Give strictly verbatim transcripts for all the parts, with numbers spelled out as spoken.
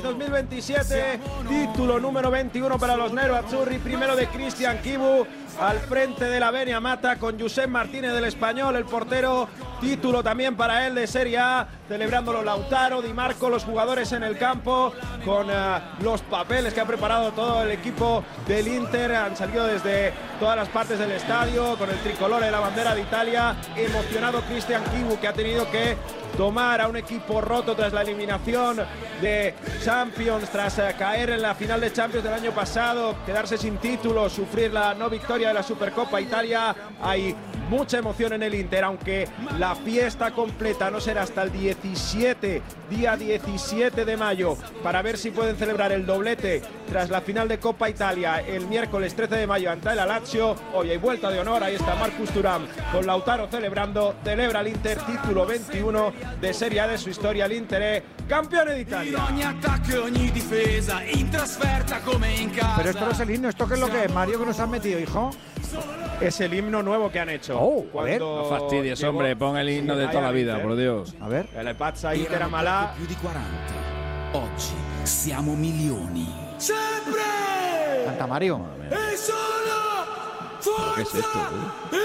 dos mil veintisiete, título número veintiuno para los Nerazzurri, primero de Cristian Chivu, al frente de la Beniamata con Josep Martínez del Español, el portero, título también para él de Serie A, celebrándolo Lautaro, Di Marco, los jugadores en el campo, con uh, los papeles que ha preparado todo el equipo del Inter, han salido desde todas las partes del estadio, con el tricolor de la bandera de Italia, emocionado Cristian Chivu, que ha tenido que tomar a un equipo roto tras la eliminación de Champions, tras uh, caer en la final de Champions del año pasado, quedarse sin título, sufrir la no victoria de la Supercopa Italia. Hay mucha emoción en el Inter, aunque la fiesta completa no será hasta el diecisiete, día diecisiete de mayo, para ver si pueden celebrar el doblete tras la final de Copa Italia el miércoles trece de mayo ante el Lazio. Hoy hay vuelta de honor, ahí está Marcus Thuram con Lautaro celebrando, celebra el Inter título veintiuno de Serie A de su historia, el Inter es campeón de Italia. Pero esto no es el himno, ¿esto qué es lo que es, Mario, que nos han metido, hijo? Es el himno nuevo que han hecho. Oh, a ver. No fastidies, hombre, pon el himno de toda la vida, por Dios. A ver. El Pazza Inter Amalà. più di quaranta. Oggi siamo milioni. Sempre! Canta Mario. E solo forza! ¿Qué es esto, tío?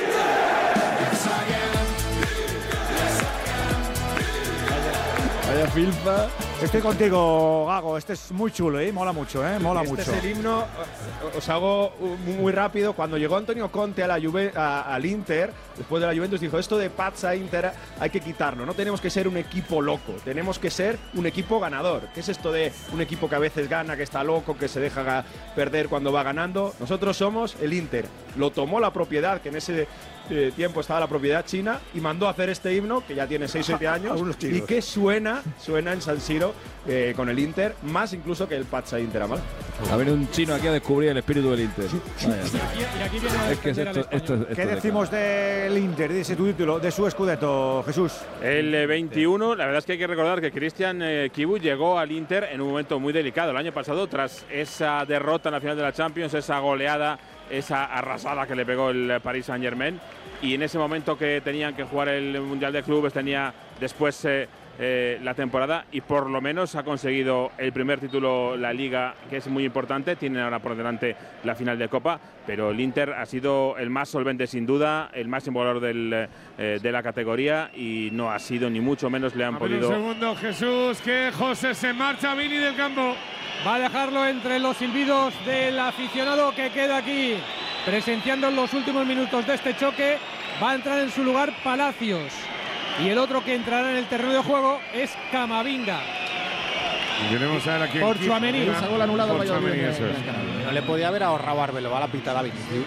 Vaya filfa. Estoy contigo, Gago. Este es muy chulo, ¿eh? Mola mucho, ¿eh? Mola este mucho. Es el himno. Os hago muy rápido. Cuando llegó Antonio Conte a la Juve, a, al Inter, después de la Juventus, dijo: esto de Pazza Inter hay que quitarlo. No tenemos que ser un equipo loco, tenemos que ser un equipo ganador. ¿Qué es esto de un equipo que a veces gana, que está loco, que se deja perder cuando va ganando? Nosotros somos el Inter. Lo tomó la propiedad, que en ese eh, tiempo estaba la propiedad china, y mandó a hacer este himno, que ya tiene seis o siete años, y que suena, suena en San Siro eh, con el Inter, más incluso que el Pazza Inter Amalà. A ver, un chino aquí a descubrir el espíritu del Inter. Vaya. Y aquí viene a Es que es defender esto, al esto, esto ¿Qué de decimos del Inter, de ese título, de su Scudetto, Jesús? El eh, veintiuno, la verdad es que hay que recordar que Cristian eh, Chivu llegó al Inter en un momento muy delicado el año pasado, tras esa derrota en la final de la Champions, esa goleada, esa arrasada que le pegó el Paris Saint-Germain, y en ese momento que tenían que jugar el Mundial de Clubes, tenía después eh, eh, la temporada, y por lo menos ha conseguido el primer título, la Liga, que es muy importante. Tienen ahora por delante la final de Copa, pero el Inter ha sido el más solvente sin duda, el máximo valor del, eh, de la categoría, y no ha sido ni mucho menos le han A ver, podido… un segundo, Jesús, que José se marcha, Vini del campo. Va a dejarlo entre los silbidos del aficionado que queda aquí presenciando los últimos minutos de este choque. Va a entrar en su lugar Palacios, y el otro que entrará en el terreno de juego es Camavinga. Queremos saber a quién. Por Tchouaméni. Ese gol anulado al Valladolid. Eso es. No le podía haber ahorrado Arbeloa a la pitada a Vinicius.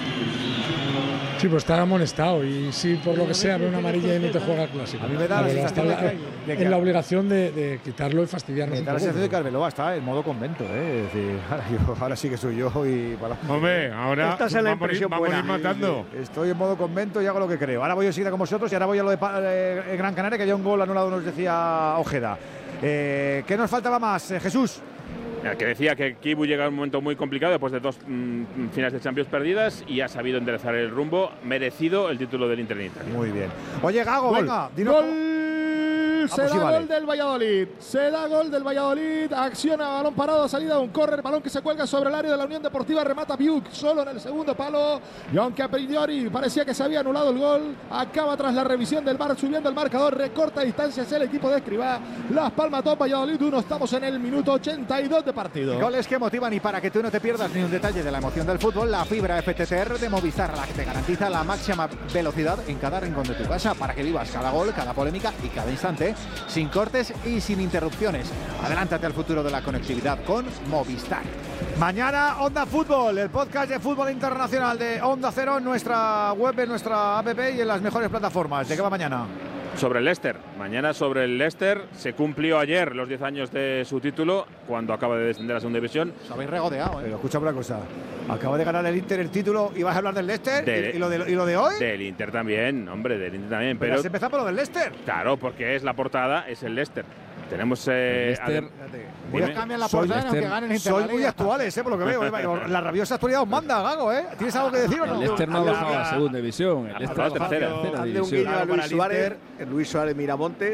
Sí, pues está amonestado, y si por lo que sea ve una amarilla y no te juega el clásico. A mí me da la Arbeloa está sensación en la, de que- de que- en la obligación de, de quitarlo y fastidiarnos Me un da la poco. sensación de que Arbeloa está en modo convento, ¿eh? Es decir, ahora, yo, ahora sí que soy yo y para. Hombre, ahora Esta es la vamos a ir- impresión vamos a ir buena. matando. Estoy en modo convento y hago lo que creo. Ahora voy a seguir con vosotros y ahora voy a lo de Pa- eh, Gran Canaria, que ya un gol anulado nos decía Ojeda. Eh, ¿Qué nos faltaba más, eh, Jesús? El que decía que Chivu llega a un momento muy complicado después de dos mmm, finales de Champions perdidas, y ha sabido enderezar el rumbo, merecido el título del Inter en Italia. Muy bien. Oye, Gago, Gol. venga, dinos. Gol. Se Vamos, da sí, vale. gol del Valladolid. Se da gol del Valladolid. Acciona balón parado, salida de un córner, balón que se cuelga sobre el área de la Unión Deportiva. Remata Biuk solo en el segundo palo. Y aunque a priori parecía que se había anulado el gol, acaba tras la revisión del V A R subiendo el marcador. Recorta distancias el equipo de Escribá. Las Palmas dos, Valladolid uno. Estamos en el minuto ochenta y dos de partido. Goles que motivan, y para que tú no te pierdas ni un detalle de la emoción del fútbol, la fibra F T T R de Movistar, la que te garantiza la máxima velocidad en cada rincón de tu casa, para que vivas cada gol, cada polémica y cada instante sin cortes y sin interrupciones. Adelántate al futuro de la conectividad con Movistar. Mañana Onda Fútbol, el podcast de fútbol internacional de Onda Cero en nuestra web, en nuestra app y en las mejores plataformas. ¿De qué va mañana? Sobre el Leicester, mañana sobre el Leicester. Se cumplió ayer los diez años de su título, cuando acaba de descender a la segunda división. Os habéis regodeado, ¿eh? Pero escúchame una cosa. Acaba de ganar el Inter el título y vas a hablar del Leicester. De, ¿Y, y, lo de, ¿Y lo de hoy? Del Inter también, hombre, del Inter también. Pero Pero has empezado por lo del Leicester. claro, porque es la portada, es el Leicester. Tenemos… Eh, Leicester. adem- Voy a Dime. cambiar la Soy portada Leicester. aunque ganen Inter. Soy muy actuales, ¿eh? Por lo que veo. ¿eh? La rabiosa actualidad os manda, Gago, ¿eh? ¿Tienes algo que decir o no? El Leicester no ha bajado a la segunda división. El Leicester la ha bajado a tercera. la tercera Hazle un división. guiño a Claro, para Luis el Suárez, Inter. Luis Suárez Miramontes,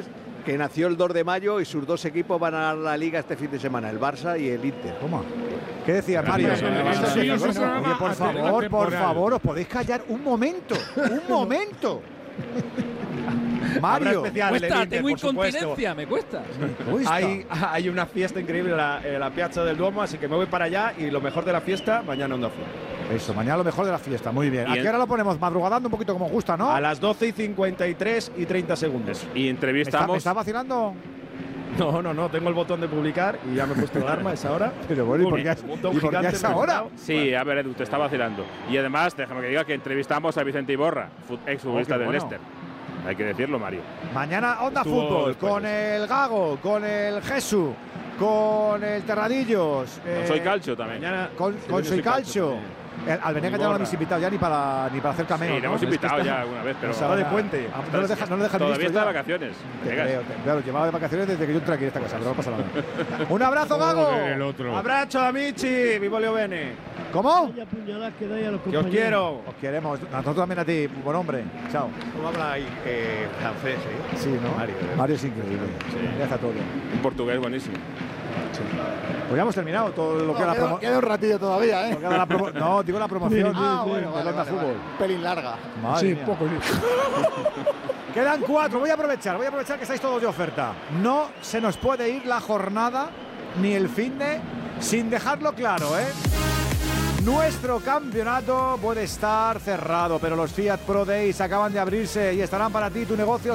que nació el dos de mayo y sus dos equipos van a ganar la Liga este fin de semana, el Barça y el Inter. ¿Cómo? ¿Qué decías, Mario? Oye, por favor, por favor, os podéis callar un momento, un momento. Mario, me cuesta, tengo incontinencia, me cuesta. Me cuesta. Hay, hay una fiesta increíble en la, en la Piazza del Duomo, así que me voy para allá y lo mejor de la fiesta mañana en Onda Cero. Eso, mañana lo mejor de la fiesta, muy bien. ¿A qué hora lo ponemos? Madrugadando un poquito como gusta, ¿no? A las doce y cincuenta y tres y treinta segundos. Y entrevistamos. ¿Me está, ¿me está vacilando? No, no, no, tengo el botón de publicar y ya me he puesto el arma a esa hora. Pero bueno, ¿y por qué, ¿y por qué a esa hora? Sí, a ver, Edu, te está vacilando. Y además, déjame que diga que entrevistamos a Vicente Iborra, exfutbolista oh, del bueno. Leicester. Hay que decirlo, Mario. Mañana Onda Estuvo Fútbol, después. con el Gago, con el Jesús, con el Terradillos. Con eh, Soy Calcio también. Mañana Con, sí, con yo Soy soy Calcio Calcio. El- Al Venegas ya no lo habéis invitado ya ni para, ni para hacer cameo. Sí, le ¿no? hemos Es que invitado está- ya alguna vez, pero. Pues ahora de puente. No lo dejan, no lo dejan Todavía ministro está de ya. vacaciones. Te Venegas. creo, te- claro, llevaba de vacaciones desde que yo entré aquí en esta casa, pero no pasa nada. Un abrazo, Gago. Joder, el otro. Abrazo, amici, vivo Leo Bene. ¿Cómo? Que os quiero. Os queremos. Nosotros también a ti, buen hombre. Chao. ¿Cómo habla ahí eh, francés, eh? Sí, ¿no? Mario, ¿eh? Mario es increíble. Sí. Deja todo. Un portugués buenísimo. Pues ya hemos terminado todo lo que era la queda, promo- queda un ratillo todavía, ¿eh? lo que era la promo- No, digo la promoción Ah, del bueno, vale, Onda vale, Fútbol. vale. Pelín larga. Madre Sí, mía. poco. sí. Quedan cuatro. Voy a aprovechar, voy a aprovechar que estáis todos de oferta. No se nos puede ir la jornada ni el fin de sin dejarlo claro, ¿eh? Nuestro campeonato puede estar cerrado, pero los Fiat Pro Days acaban de abrirse y estarán para ti tu negocio